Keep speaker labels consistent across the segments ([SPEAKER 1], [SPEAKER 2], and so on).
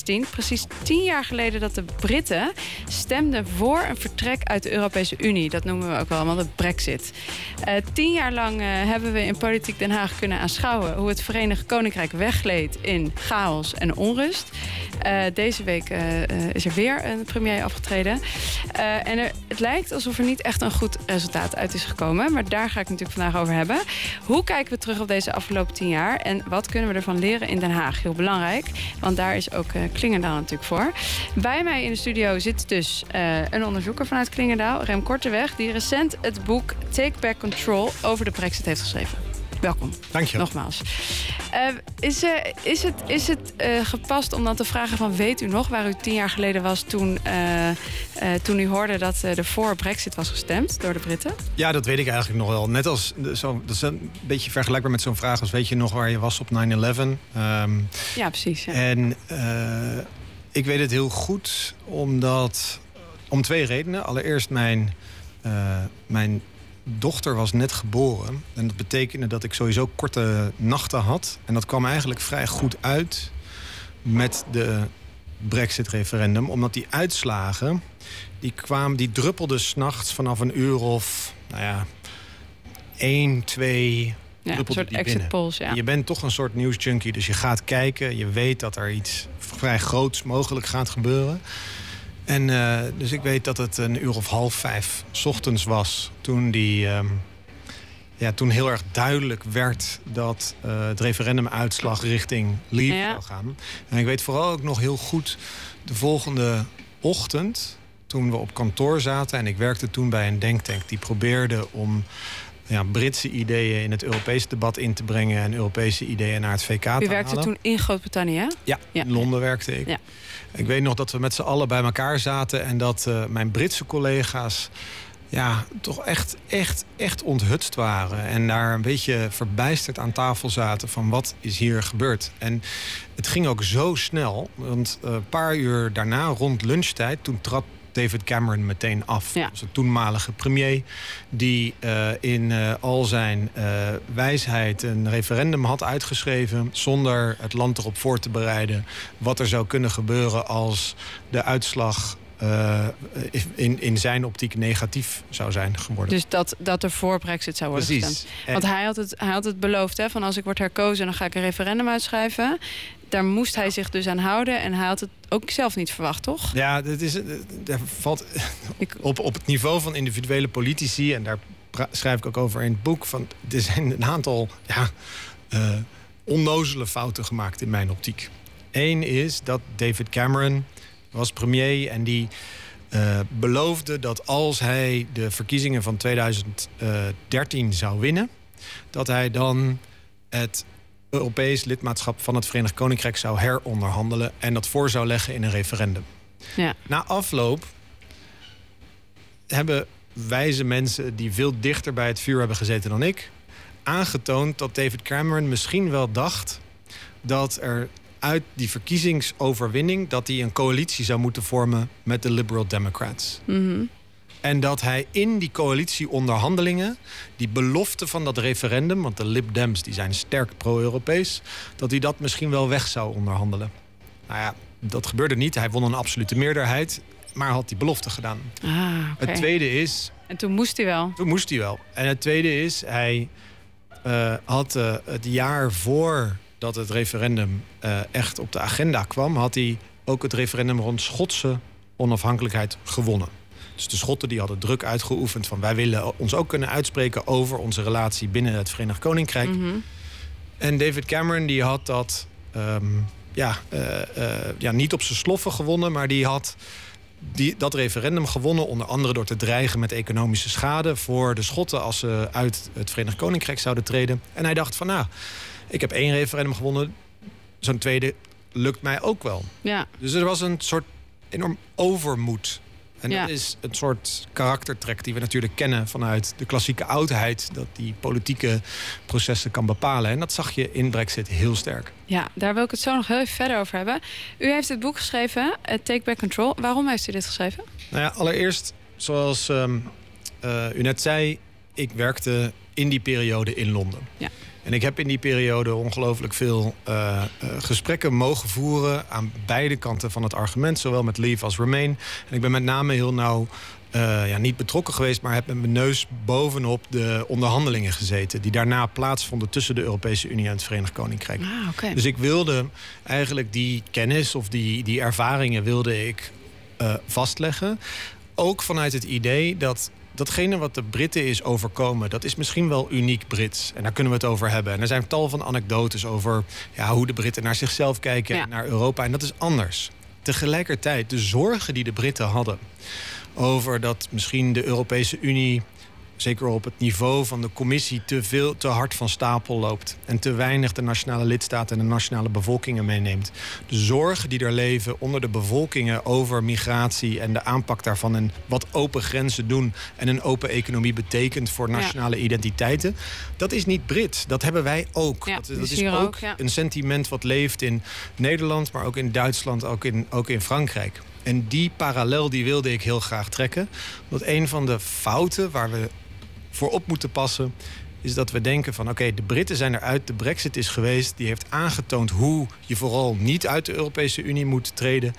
[SPEAKER 1] 2016. Precies 10 jaar geleden dat de Britten stemden voor een vertrek uit de Europese Unie. Dat noemen we ook wel allemaal de Brexit. 10 jaar lang hebben we in Politiek Den Haag kunnen aanschouwen hoe het Verenigd Koninkrijk weggleed in chaos en onrust. Deze week is er weer een premier afgetreden. En het lijkt alsof er niet echt een goed resultaat uit is gekomen. Maar daar ga ik natuurlijk vandaag over hebben. Hoe kijken we terug op deze afgelopen 10 jaar? En wat kunnen we ervan leren in Den Haag? Heel belangrijk, want daar is ook Klingendaal natuurlijk voor. Bij mij in de studio zit dus een onderzoeker vanuit Klingendaal, Rem Korteweg, die recent het boek Take Back Control over de Brexit heeft geschreven. Welkom.
[SPEAKER 2] Dank je.
[SPEAKER 1] Nogmaals. Is het gepast om dan te vragen van... weet u nog waar u 10 jaar geleden was toen u hoorde dat er voor Brexit was gestemd door de Britten?
[SPEAKER 2] Ja, dat weet ik eigenlijk nog wel. Net als dat is een beetje vergelijkbaar met zo'n vraag als... weet je nog waar je was op 9/11?
[SPEAKER 1] Ja, precies. Ja.
[SPEAKER 2] En ik weet het heel goed om 2 redenen. Allereerst mijn dochter was net geboren. En dat betekende dat ik sowieso korte nachten had. En dat kwam eigenlijk vrij goed uit met de Brexit-referendum. Omdat die uitslagen, die druppelden 's nachts vanaf een uur of 1, 2...
[SPEAKER 1] Ja, een soort exit polls, ja.
[SPEAKER 2] Je bent toch een soort nieuwsjunkie, dus je gaat kijken. Je weet dat er iets vrij groots mogelijk gaat gebeuren. En dus ik weet dat het een uur of 4:30 's ochtends was toen toen heel erg duidelijk werd dat het referendumuitslag richting Leave zou gaan. En ik weet vooral ook nog heel goed de volgende ochtend toen we op kantoor zaten. En ik werkte toen bij een denktank die probeerde om Britse ideeën in het Europese debat in te brengen en Europese ideeën naar het VK te halen.
[SPEAKER 1] U werkte toen in Groot-Brittannië, hè?
[SPEAKER 2] Ja, in Londen werkte ik. Ja. Ik weet nog dat we met z'n allen bij elkaar zaten en dat mijn Britse collega's toch echt onthutst waren. En daar een beetje verbijsterd aan tafel zaten van wat is hier gebeurd. En het ging ook zo snel, want een paar uur daarna, rond lunchtijd, toen trad David Cameron meteen af. Ja. Dat was de toenmalige premier die in al zijn wijsheid een referendum had uitgeschreven zonder het land erop voor te bereiden wat er zou kunnen gebeuren als de uitslag in zijn optiek negatief zou zijn geworden.
[SPEAKER 1] Dus dat er voor Brexit zou worden gestemd. Want hij had het beloofd, hè, van als ik word herkozen dan ga ik een referendum uitschrijven. Daar moest hij zich dus aan houden. En hij had het ook zelf niet verwacht, toch?
[SPEAKER 2] Ja, daar valt op het niveau van individuele politici, en daar schrijf ik ook over in het boek, van er zijn een aantal onnozele fouten gemaakt in mijn optiek. Eén is dat David Cameron was premier en die beloofde dat als hij de verkiezingen van 2013 zou winnen, dat hij dan het Europees lidmaatschap van het Verenigd Koninkrijk zou heronderhandelen en dat voor zou leggen in een referendum. Ja. Na afloop hebben wijze mensen die veel dichter bij het vuur hebben gezeten dan ik aangetoond dat David Cameron misschien wel dacht dat er uit die verkiezingsoverwinning dat hij een coalitie zou moeten vormen met de Liberal Democrats. Mm-hmm. En dat hij in die coalitieonderhandelingen die belofte van dat referendum, want de Lib Dems die zijn sterk pro-Europees, dat hij dat misschien wel weg zou onderhandelen. Nou ja, dat gebeurde niet. Hij won een absolute meerderheid, maar had die belofte gedaan.
[SPEAKER 1] Okay.
[SPEAKER 2] Het tweede is...
[SPEAKER 1] En toen moest hij wel.
[SPEAKER 2] Toen moest hij wel. En het tweede is, hij had het jaar voor dat het referendum echt op de agenda kwam, had hij ook het referendum rond Schotse onafhankelijkheid gewonnen. Dus de Schotten die hadden druk uitgeoefend van wij willen ons ook kunnen uitspreken over onze relatie binnen het Verenigd Koninkrijk. Mm-hmm. En David Cameron die had dat niet op zijn sloffen gewonnen, maar die had dat referendum gewonnen onder andere door te dreigen met economische schade voor de Schotten als ze uit het Verenigd Koninkrijk zouden treden. En hij dacht van ik heb 1 referendum gewonnen, zo'n tweede lukt mij ook wel. Ja. Dus er was een soort enorm overmoed. En dat is een soort karaktertrek die we natuurlijk kennen vanuit de klassieke oudheid, dat die politieke processen kan bepalen. En dat zag je in Brexit heel sterk. Ja,
[SPEAKER 1] daar wil ik het zo nog heel even verder over hebben. U heeft het boek geschreven, Take Back Control. Waarom heeft u dit geschreven?
[SPEAKER 2] Nou ja, allereerst, zoals u net zei, ik werkte in die periode in Londen. Ja. En ik heb in die periode ongelooflijk veel gesprekken mogen voeren aan beide kanten van het argument, zowel met Leave als Remain. En ik ben met name heel nauw niet betrokken geweest, maar heb met mijn neus bovenop de onderhandelingen gezeten die daarna plaatsvonden tussen de Europese Unie en het Verenigd Koninkrijk.
[SPEAKER 1] Okay.
[SPEAKER 2] Dus ik wilde eigenlijk die kennis of die ervaringen wilde ik vastleggen. Ook vanuit het idee dat datgene wat de Britten is overkomen, dat is misschien wel uniek Brits. En daar kunnen we het over hebben. En er zijn tal van anekdotes over hoe de Britten naar zichzelf kijken en naar Europa. En dat is anders. Tegelijkertijd, de zorgen die de Britten hadden over dat misschien de Europese Unie, zeker op het niveau van de commissie, te hard van stapel loopt en te weinig de nationale lidstaten en de nationale bevolkingen meeneemt. De zorgen die er leven onder de bevolkingen over migratie en de aanpak daarvan en wat open grenzen doen en een open economie betekent voor nationale identiteiten, dat is niet Brits. Dat hebben wij ook.
[SPEAKER 1] Ja,
[SPEAKER 2] dat is ook een sentiment wat leeft in Nederland, maar ook in Duitsland, ook in Frankrijk. En die parallel die wilde ik heel graag trekken. Want een van de fouten waar we voor op moeten passen is dat we denken van oké, de Britten zijn eruit, de Brexit is geweest, die heeft aangetoond hoe je vooral niet uit de Europese Unie moet treden.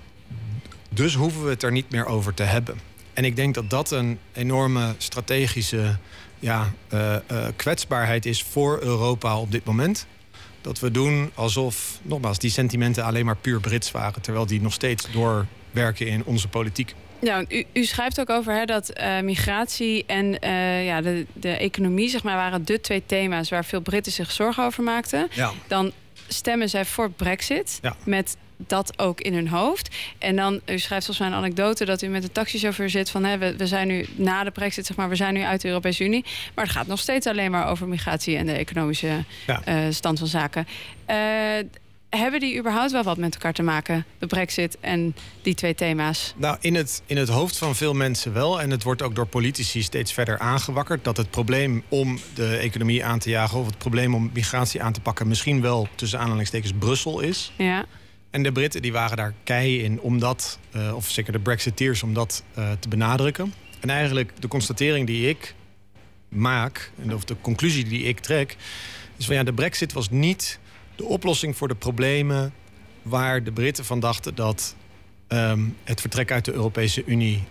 [SPEAKER 2] Dus hoeven we het er niet meer over te hebben. En ik denk dat dat een enorme strategische kwetsbaarheid is voor Europa op dit moment. Dat we doen alsof, nogmaals, die sentimenten alleen maar puur Brits waren, terwijl die nog steeds doorwerken in onze politiek.
[SPEAKER 1] Ja, u schrijft ook over dat migratie en de economie, zeg maar, waren de twee thema's waar veel Britten zich zorgen over maakten. Ja. Dan stemmen zij voor Brexit, met dat ook in hun hoofd. En dan, u schrijft volgens mij een anekdote dat u met de taxichauffeur zit van we zijn nu na de Brexit, zeg maar, we zijn nu uit de Europese Unie. Maar het gaat nog steeds alleen maar over migratie en de economische stand van zaken. Hebben die überhaupt wel wat met elkaar te maken, de Brexit en die twee thema's? Nou,
[SPEAKER 2] in het hoofd van veel mensen wel. En het wordt ook door politici steeds verder aangewakkerd dat het probleem om de economie aan te jagen of het probleem om migratie aan te pakken misschien wel tussen aanhalingstekens Brussel is. Ja. En de Britten die waren daar kei in om dat, of zeker de Brexiteers, om dat te benadrukken. En eigenlijk de constatering die ik maak, of de conclusie die ik trek, is van de Brexit was niet de oplossing voor de problemen waar de Britten van dachten dat het vertrek uit de Europese Unie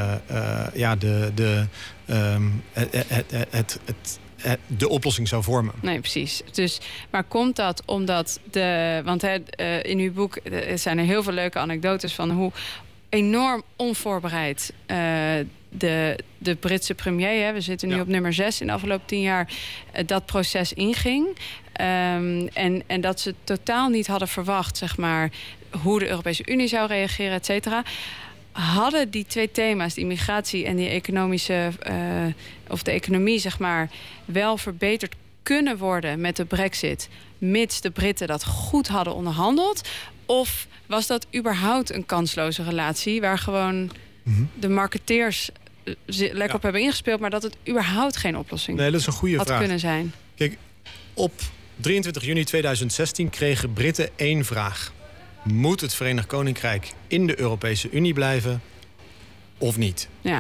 [SPEAKER 2] de oplossing zou vormen.
[SPEAKER 1] Nee, precies. Dus, maar komt dat omdat in uw boek zijn er heel veel leuke anekdotes van hoe enorm onvoorbereid de Britse premier, we zitten nu op nummer 6 in de afgelopen 10 jaar, dat proces inging. En dat ze totaal niet hadden verwacht, zeg maar, hoe de Europese Unie zou reageren, et cetera. Hadden die twee thema's, die migratie en die economische, of de economie, zeg maar, wel verbeterd kunnen worden met de Brexit, mits de Britten dat goed hadden onderhandeld? Of was dat überhaupt een kansloze relatie waar gewoon de marketeers lekker op hebben ingespeeld, maar dat het überhaupt geen oplossing
[SPEAKER 2] dat is een goede
[SPEAKER 1] had
[SPEAKER 2] vraag.
[SPEAKER 1] Kunnen zijn?
[SPEAKER 2] Kijk, op 23 juni 2016 kregen Britten 1 vraag. Moet het Verenigd Koninkrijk in de Europese Unie blijven of niet?
[SPEAKER 1] Ja.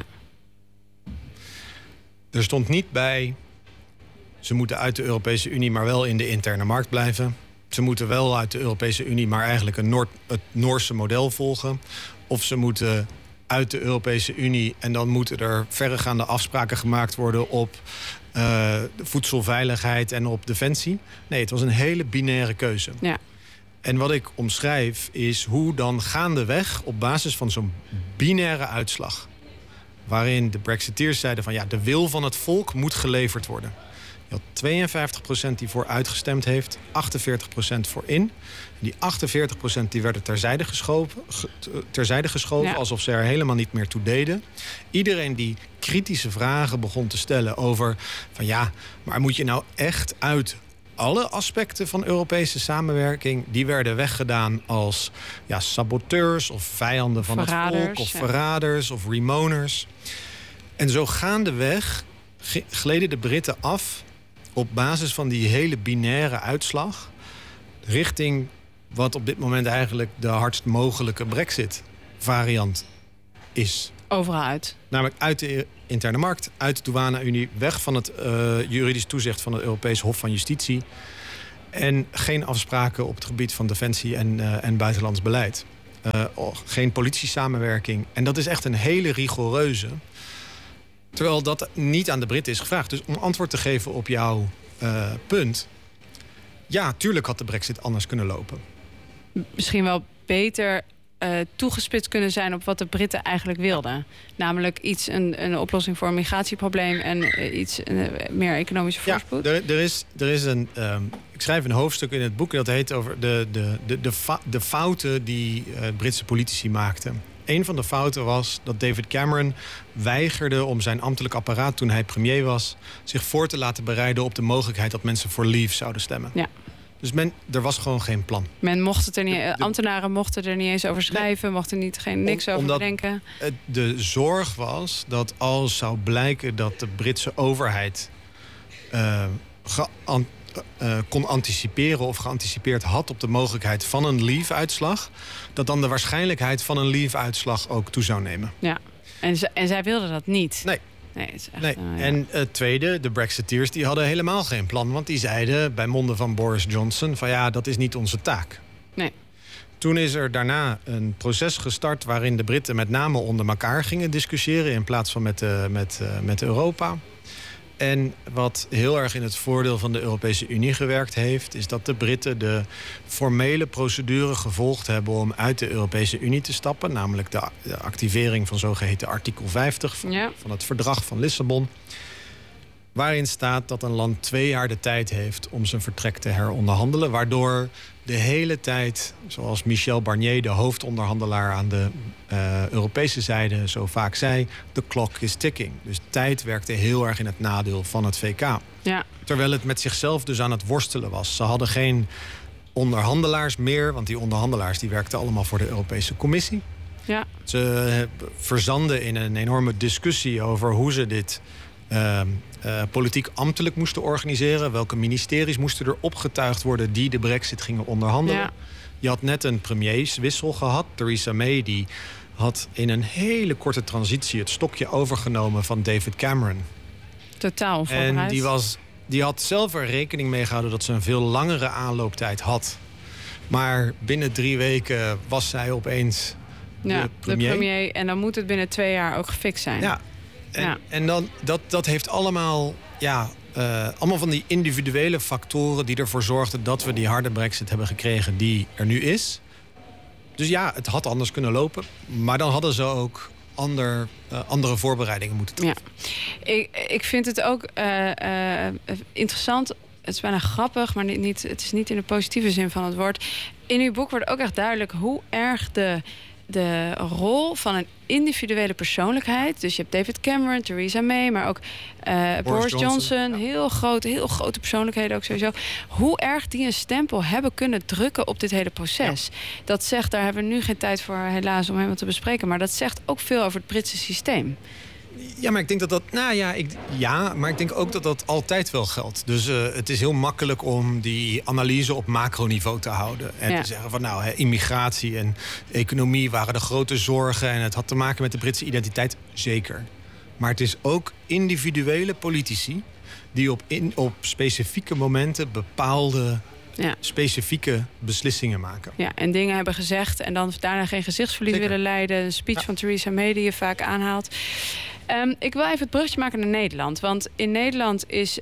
[SPEAKER 2] Er stond niet bij, ze moeten uit de Europese Unie, maar wel in de interne markt blijven. Ze moeten wel uit de Europese Unie, maar eigenlijk het Noorse model volgen. Of ze moeten uit de Europese Unie en dan moeten er verregaande afspraken gemaakt worden op voedselveiligheid en op defensie. Nee, het was een hele binaire keuze. Ja. En wat ik omschrijf is hoe dan gaandeweg op basis van zo'n binaire uitslag, waarin de Brexiteers zeiden van de wil van het volk moet geleverd worden. Je had 52% die voor uitgestemd heeft, 48% voor in. En die 48% die werden terzijde geschoven alsof ze er helemaal niet meer toe deden. Iedereen die kritische vragen begon te stellen over van maar moet je nou echt uit alle aspecten van Europese samenwerking, die werden weggedaan als saboteurs of vijanden van het volk of verraders of remoners. En zo gaandeweg gleden de Britten af op basis van die hele binaire uitslag richting wat op dit moment eigenlijk de hardst mogelijke Brexit-variant is.
[SPEAKER 1] Overal uit.
[SPEAKER 2] Namelijk uit de interne markt, uit de douane-unie, weg van het juridisch toezicht van het Europees Hof van Justitie. En geen afspraken op het gebied van defensie en buitenlands beleid. Geen politie-samenwerking. En dat is echt een hele rigoureuze. Terwijl dat niet aan de Britten is gevraagd. Dus om antwoord te geven op jouw punt. Ja, tuurlijk had de Brexit anders kunnen lopen.
[SPEAKER 1] Misschien wel beter toegespitst kunnen zijn op wat de Britten eigenlijk wilden. Namelijk een oplossing voor een migratieprobleem en meer economische voorspoed.
[SPEAKER 2] Ja, er is een... ik schrijf een hoofdstuk in het boek dat heet over de fouten die Britse politici maakten. Een van de fouten was dat David Cameron weigerde om zijn ambtelijk apparaat, toen hij premier was, zich voor te laten bereiden op de mogelijkheid dat mensen voor Leave zouden stemmen.
[SPEAKER 1] Ja.
[SPEAKER 2] Dus er was gewoon geen plan.
[SPEAKER 1] Men mocht het er niet, ambtenaren mochten er niet eens over schrijven, mochten niks over bedenken.
[SPEAKER 2] De zorg was dat als zou blijken dat de Britse overheid kon anticiperen of geanticipeerd had op de mogelijkheid van een Leave-uitslag, dat dan de waarschijnlijkheid van een Leave-uitslag ook toe zou nemen.
[SPEAKER 1] Ja, en zij wilden dat niet.
[SPEAKER 2] Nee.
[SPEAKER 1] Nee, het is echt,
[SPEAKER 2] nee.
[SPEAKER 1] Ja.
[SPEAKER 2] En het tweede, de Brexiteers, die hadden helemaal geen plan. Want die zeiden bij monden van Boris Johnson van ja, dat is niet onze taak.
[SPEAKER 1] Nee.
[SPEAKER 2] Toen is er daarna een proces gestart waarin de Britten met name onder elkaar gingen discussiëren in plaats van met Europa. En wat heel erg in het voordeel van de Europese Unie gewerkt heeft, is dat de Britten de formele procedure gevolgd hebben om uit de Europese Unie te stappen. Namelijk de activering van zogeheten artikel 50 van het verdrag van Lissabon. Waarin staat dat een land 2 jaar de tijd heeft om zijn vertrek te heronderhandelen. Waardoor de hele tijd, zoals Michel Barnier, de hoofdonderhandelaar aan de Europese zijde zo vaak zei, the clock is ticking. Dus tijd werkte heel erg in het nadeel van het VK.
[SPEAKER 1] Ja.
[SPEAKER 2] Terwijl het met zichzelf dus aan het worstelen was. Ze hadden geen onderhandelaars meer, want die onderhandelaars die werkten allemaal voor de Europese Commissie.
[SPEAKER 1] Ja.
[SPEAKER 2] Ze verzanden in een enorme discussie over hoe ze dit politiek ambtelijk moesten organiseren. Welke ministeries moesten er opgetuigd worden die de Brexit gingen onderhandelen. Ja. Je had net een premierswissel gehad. Theresa May die had in een hele korte transitie het stokje overgenomen van David Cameron.
[SPEAKER 1] Totaal onvoorbereid.
[SPEAKER 2] En die had zelf er rekening mee gehouden dat ze een veel langere aanlooptijd had. Maar binnen 3 weken was zij opeens de premier.
[SPEAKER 1] En dan moet het binnen 2 jaar ook gefixt zijn.
[SPEAKER 2] Ja. En dan, dat heeft allemaal van die individuele factoren die ervoor zorgden dat we die harde Brexit hebben gekregen die er nu is. Dus ja, het had anders kunnen lopen. Maar dan hadden ze ook andere voorbereidingen moeten treffen.
[SPEAKER 1] Ja. Ik vind het ook interessant. Het is bijna grappig, maar het is niet in de positieve zin van het woord. In uw boek wordt ook echt duidelijk hoe erg de rol van een individuele persoonlijkheid. Dus je hebt David Cameron, Theresa May, maar ook Boris Johnson. Ja. Heel grote persoonlijkheden ook sowieso. Hoe erg die een stempel hebben kunnen drukken op dit hele proces. Ja. Dat zegt, daar hebben we nu geen tijd voor helaas om helemaal te bespreken. Maar dat zegt ook veel over het Britse systeem.
[SPEAKER 2] Ja, maar ik denk maar ik denk ook dat dat altijd wel geldt. Dus het is heel makkelijk om die analyse op macroniveau te houden. En te zeggen van immigratie en economie waren de grote zorgen. En het had te maken met de Britse identiteit. Zeker. Maar het is ook individuele politici die op specifieke momenten bepaalde specifieke beslissingen maken.
[SPEAKER 1] Ja, en dingen hebben gezegd en dan daarna geen gezichtsverlies willen leiden. Een speech van Theresa May die je vaak aanhaalt. Ik wil even het bruggetje maken naar Nederland. Want in Nederland is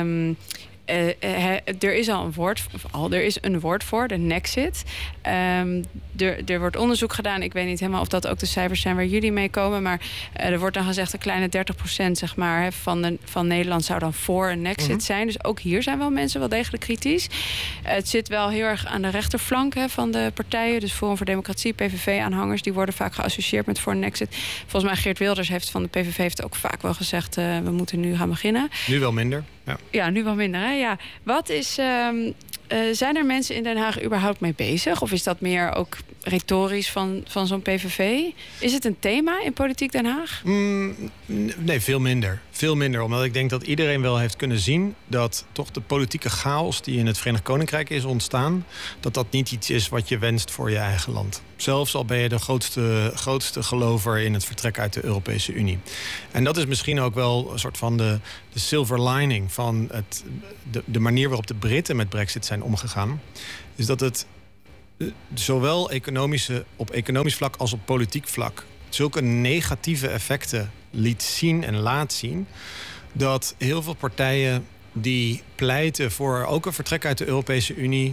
[SPEAKER 1] er is al een woord voor, de Nexit. Er wordt onderzoek gedaan. Ik weet niet helemaal of dat ook de cijfers zijn waar jullie mee komen. Maar er wordt dan gezegd een kleine 30% zeg maar, van Nederland zou dan voor een Nexit zijn. Dus ook hier zijn wel mensen wel degelijk kritisch. Het zit wel heel erg aan de rechterflank van de partijen. Dus Forum voor Democratie, PVV-aanhangers, die worden vaak geassocieerd met voor een Nexit. Volgens mij Geert Wilders heeft van de PVV heeft ook vaak wel gezegd, we moeten nu gaan beginnen.
[SPEAKER 2] Nu wel minder.
[SPEAKER 1] Ja, nu wel minder. Hè? Ja. Wat is Zijn er mensen in Den Haag überhaupt mee bezig? Of is dat meer ook retorisch van zo'n PVV? Is het een thema in Politiek Den Haag?
[SPEAKER 2] Nee, veel minder. Veel minder, omdat ik denk dat iedereen wel heeft kunnen zien dat toch de politieke chaos die in het Verenigd Koninkrijk is ontstaan, dat niet iets is wat je wenst voor je eigen land. Zelfs al ben je de grootste gelover in het vertrek uit de Europese Unie. En dat is misschien ook wel een soort van de silver lining van de manier waarop de Britten met Brexit zijn omgegaan. Is dat het zowel op economisch vlak als op politiek vlak zulke negatieve effecten liet zien en laat zien, dat heel veel partijen die pleiten voor ook een vertrek uit de Europese Unie,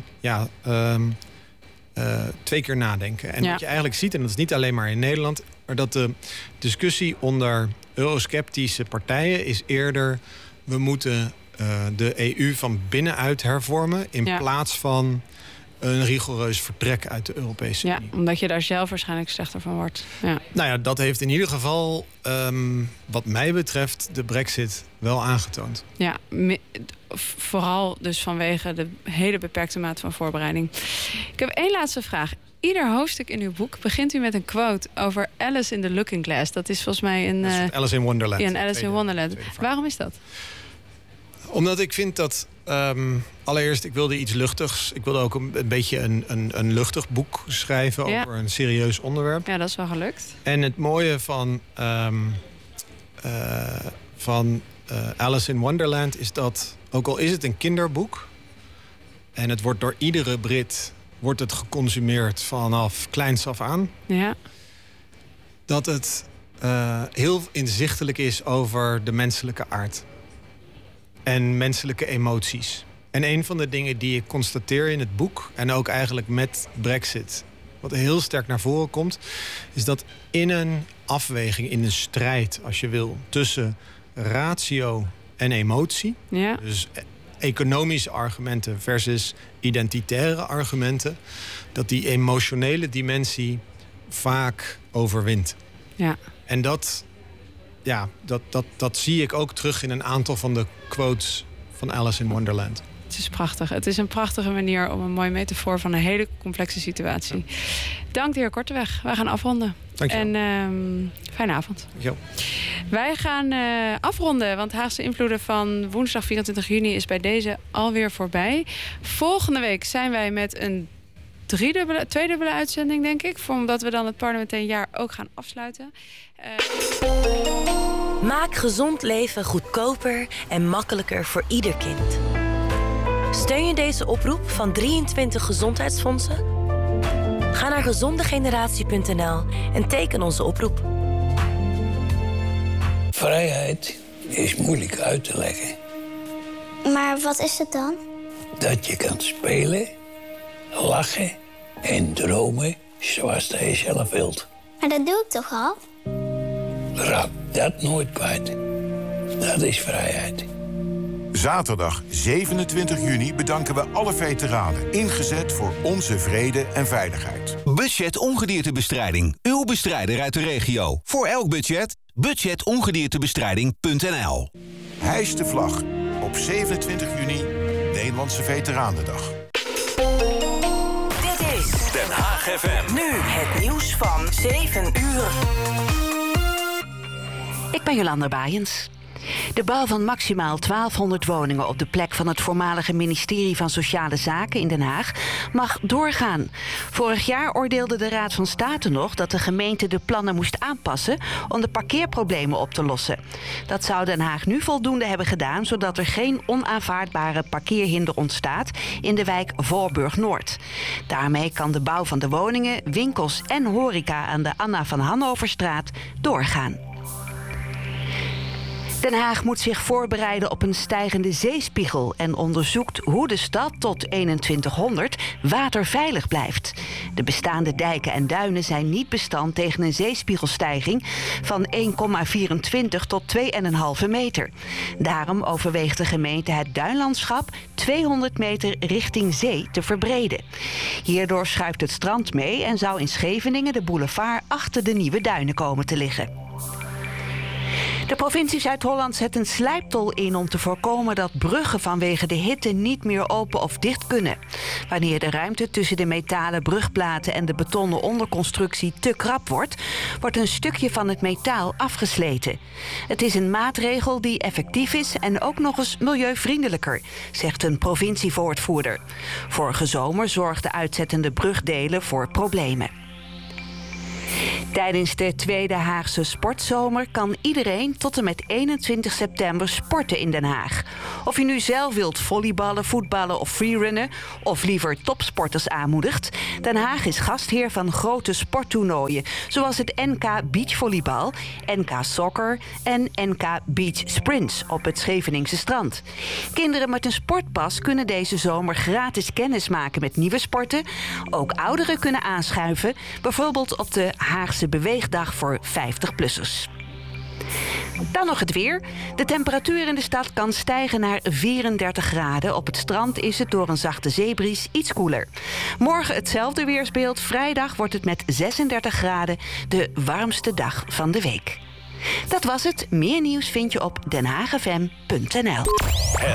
[SPEAKER 2] twee keer nadenken. En wat je eigenlijk ziet, en dat is niet alleen maar in Nederland, maar dat de discussie onder eurosceptische partijen is eerder, we moeten de EU van binnenuit hervormen in plaats van een rigoureus vertrek uit de Europese Unie.
[SPEAKER 1] Ja, omdat je daar zelf waarschijnlijk slechter van wordt. Ja.
[SPEAKER 2] Nou ja, dat heeft in ieder geval, wat mij betreft, de Brexit wel aangetoond.
[SPEAKER 1] Ja, vooral dus vanwege de hele beperkte mate van voorbereiding. Ik heb één laatste vraag. Ieder hoofdstuk in uw boek begint u met een quote over Alice in the Looking Glass. Dat is volgens mij een
[SPEAKER 2] Alice in Wonderland.
[SPEAKER 1] Ja, een Alice in Wonderland. Waarom is dat?
[SPEAKER 2] Omdat ik vind dat allereerst, ik wilde iets luchtigs. Ik wilde ook een beetje een luchtig boek schrijven over een serieus onderwerp.
[SPEAKER 1] Ja, dat is wel gelukt.
[SPEAKER 2] En het mooie van Alice in Wonderland is dat, ook al is het een kinderboek en het wordt door iedere Brit geconsumeerd vanaf kleins af aan. Ja. Dat het heel inzichtelijk is over de menselijke aard en menselijke emoties. En een van de dingen die ik constateer in het boek, en ook eigenlijk met Brexit, wat heel sterk naar voren komt, is dat in een afweging, in een strijd, als je wil, tussen ratio en emotie, dus economische argumenten versus identitaire argumenten, dat die emotionele dimensie vaak overwint. Ja. En dat zie ik ook terug in een aantal van de quotes van Alice in Wonderland.
[SPEAKER 1] Het is prachtig. Het is een prachtige manier om een mooie metafoor van een hele complexe situatie. Dank de heer Korteweg. Wij gaan afronden.
[SPEAKER 2] Dank je wel.
[SPEAKER 1] En fijne avond.
[SPEAKER 2] Dank je wel.
[SPEAKER 1] Wij gaan afronden, want Haagse Invloeden van woensdag 24 juni is bij deze alweer voorbij. Volgende week zijn wij met een tweedubbele uitzending, denk ik. Omdat we dan het parlementair jaar ook gaan afsluiten.
[SPEAKER 3] Maak gezond leven goedkoper en makkelijker voor ieder kind. Steun je deze oproep van 23 gezondheidsfondsen? Ga naar gezondegeneratie.nl en teken onze oproep.
[SPEAKER 4] Vrijheid is moeilijk uit te leggen.
[SPEAKER 5] Maar wat is het dan?
[SPEAKER 4] Dat je kan spelen, lachen en dromen zoals je zelf wilt.
[SPEAKER 5] Maar dat doe ik toch al?
[SPEAKER 4] Raak dat nooit kwijt. Dat is vrijheid.
[SPEAKER 6] Zaterdag 27 juni bedanken we alle veteranen. Ingezet voor onze vrede en veiligheid.
[SPEAKER 7] Budget ongediertebestrijding. Uw bestrijder uit de regio. Voor elk budget. Budgetongediertebestrijding.nl.
[SPEAKER 6] Hijs de vlag. Op 27 juni, Nederlandse Veteranendag.
[SPEAKER 3] Dit is
[SPEAKER 7] Den Haag FM.
[SPEAKER 3] nu het nieuws van 7 uur.
[SPEAKER 8] Ik ben Jolanda Baaiens. De bouw van maximaal 1200 woningen op de plek van het voormalige ministerie van Sociale Zaken in Den Haag mag doorgaan. Vorig jaar oordeelde de Raad van State nog dat de gemeente de plannen moest aanpassen om de parkeerproblemen op te lossen. Dat zou Den Haag nu voldoende hebben gedaan, zodat er geen onaanvaardbare parkeerhinder ontstaat in de wijk Voorburg Noord. Daarmee kan de bouw van de woningen, winkels en horeca aan de Anna van Hannoverstraat doorgaan. Den Haag moet zich voorbereiden op een stijgende zeespiegel en onderzoekt hoe de stad tot 2100 waterveilig blijft. De bestaande dijken en duinen zijn niet bestand tegen een zeespiegelstijging van 1,24 tot 2,5 meter. Daarom overweegt de gemeente het duinlandschap 200 meter richting zee te verbreden. Hierdoor schuift het strand mee en zou in Scheveningen de boulevard achter de nieuwe duinen komen te liggen. De provincie Zuid-Holland zet een slijptol in om te voorkomen dat bruggen vanwege de hitte niet meer open of dicht kunnen. Wanneer de ruimte tussen de metalen brugplaten en de betonnen onderconstructie te krap wordt, wordt een stukje van het metaal afgesleten. Het is een maatregel die effectief is en ook nog eens milieuvriendelijker, zegt een provincievoortvoerder. Vorige zomer zorgden uitzettende brugdelen voor problemen. Tijdens de Tweede Haagse Sportzomer kan iedereen tot en met 21 september sporten in Den Haag. Of je nu zelf wilt volleyballen, voetballen of freerunnen, of liever topsporters aanmoedigt, Den Haag is gastheer van grote sporttoernooien, zoals het NK Beachvolleybal, NK Soccer en NK Beach Sprints op het Scheveningse strand. Kinderen met een sportpas kunnen deze zomer gratis kennis maken met nieuwe sporten. Ook ouderen kunnen aanschuiven, bijvoorbeeld op de Haagse Beweegdag voor 50-plussers. Dan nog het weer. De temperatuur in de stad kan stijgen naar 34 graden. Op het strand is het door een zachte zeebries iets koeler. Morgen hetzelfde weersbeeld. Vrijdag wordt het met 36 graden de warmste dag van de week. Dat was het. Meer nieuws vind je op denhaagfm.nl.